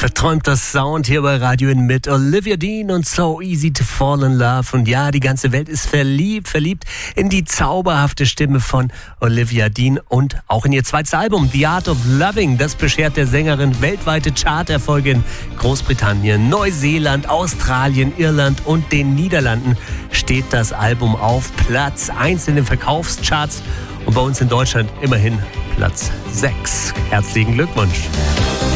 Verträumter Sound hier bei Radio N mit Olivia Dean und So Easy to Fall in Love. Und ja, die ganze Welt ist verliebt in die zauberhafte Stimme von Olivia Dean und auch in ihr zweites Album The Art of Loving. Das beschert der Sängerin weltweite Charterfolge in Großbritannien, Neuseeland, Australien, Irland und den Niederlanden steht das Album auf Platz 1 in den Verkaufscharts und bei uns in Deutschland immerhin Platz 6. Herzlichen Glückwunsch.